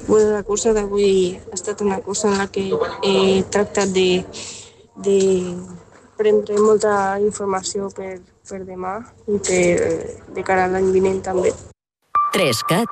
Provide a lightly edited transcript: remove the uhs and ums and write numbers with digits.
Bueno, la cursa d'avui ha estat una cursa en la que he tractat de prendre molta informació per demà i de cara a l'any vinent també. 3CAT